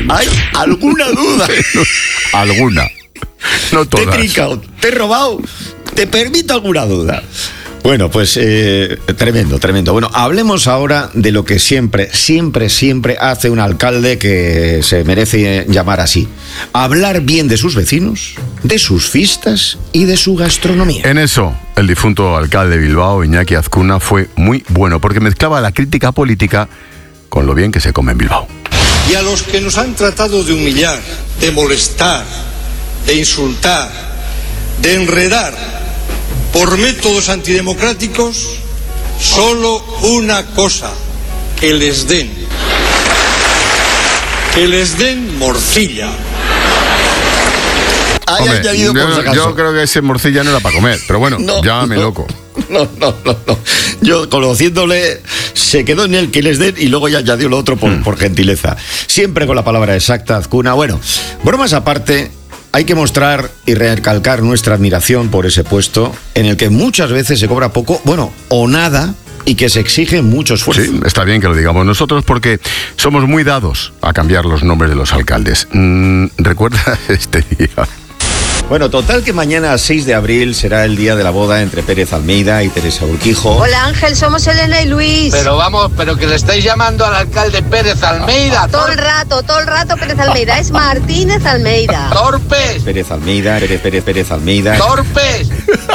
¿Hay alguna duda? Alguna. No todas. Te he trincado, te he robado, te permito alguna duda. Bueno, pues tremendo. Bueno, hablemos ahora de lo que siempre hace un alcalde que se merece llamar así. Hablar bien de sus vecinos, de sus fiestas y de su gastronomía. En eso, el difunto alcalde de Bilbao, Iñaki Azcuna, fue muy bueno, porque mezclaba la crítica política con lo bien que se come en Bilbao. Y a los que nos han tratado de humillar, de molestar, de insultar, de enredar por métodos antidemocráticos, solo una cosa: que les den morcilla. Hombre, yo creo que ese morcilla no era para comer, pero bueno, llámame loco. No. Yo, conociéndole, se quedó en el que les den y luego ya añadió lo otro por gentileza. Siempre con la palabra exacta, Azcuna. Bueno, bromas aparte, hay que mostrar y recalcar nuestra admiración por ese puesto en el que muchas veces se cobra poco, bueno, o nada, y que se exige mucho esfuerzo. Sí, está bien que lo digamos nosotros porque somos muy dados a cambiar los nombres de los alcaldes. ¿Recuerdas este día? Bueno, total que mañana 6 de abril será el día de la boda entre Pérez Almeida y Teresa Urquijo. Hola Ángel, somos Elena y Luis. Pero que le estáis llamando al alcalde Pérez Almeida. Todo el rato Pérez Almeida, es Martínez Almeida. ¡Torpes! Pérez Almeida, Pérez Almeida. ¡Torpes!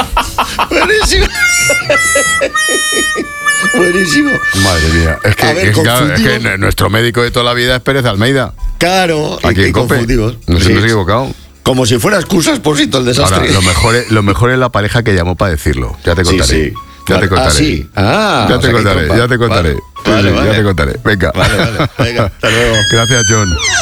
Buenísimo. Madre mía, es que nuestro médico de toda la vida es Pérez Almeida. Claro, aquí en COPE. Nos hemos equivocado. Como si fuera excusa Expósito el desastre. Ahora, lo mejor es la pareja que llamó para decirlo. Ya te contaré. Sí. Ya te contaré. Sí. Ya te contaré. Vale. Ya te contaré. Venga. Vale. Venga, hasta luego. Gracias, John.